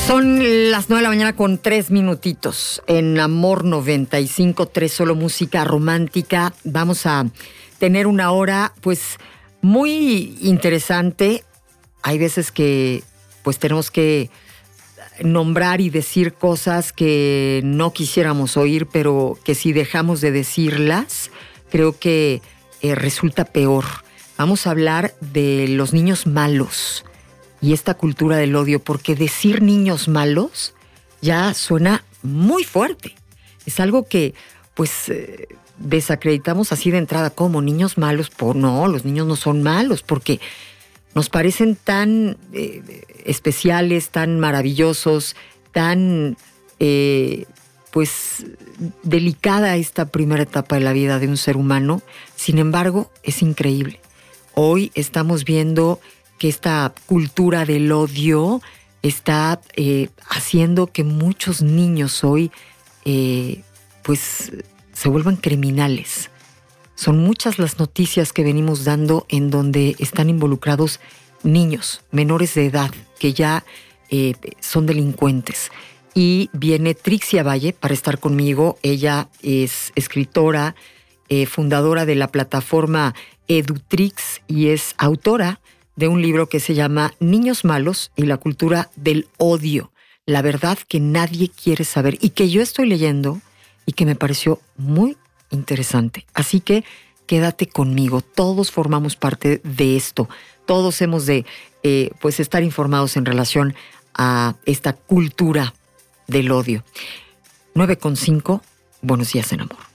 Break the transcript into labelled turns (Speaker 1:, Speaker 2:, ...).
Speaker 1: Son las 9 de la mañana con 3 minutitos. En Amor 95.3, solo música romántica. Vamos a tener una hora, pues, muy interesante. Hay veces que, pues, tenemos que nombrar y decir cosas que no quisiéramos oír, pero que si dejamos de decirlas, creo que resulta peor. Vamos a hablar de los niños malos y esta cultura del odio, porque decir niños malos ya suena muy fuerte. Es algo que, pues, desacreditamos así de entrada, como niños malos. No, los niños no son malos, porque nos parecen tan especiales, tan maravillosos, tan, pues, delicada esta primera etapa de la vida de un ser humano. Sin embargo, es increíble. Hoy estamos viendo que esta cultura del odio está haciendo que muchos niños hoy, pues, se vuelvan criminales. Son muchas las noticias que venimos dando en donde están involucrados niños menores de edad que ya son delincuentes. Y viene Trixia Valle para estar conmigo. Ella es escritora, fundadora de la plataforma Edutrix y es autora de un libro que se llama Niños Malos y la cultura del odio. La verdad que nadie quiere saber y que yo estoy leyendo y que me pareció muy interesante. Así que quédate conmigo. Todos formamos parte de esto. Todos hemos de pues estar informados en relación a esta cultura del odio. 9:05. Buenos días en amor.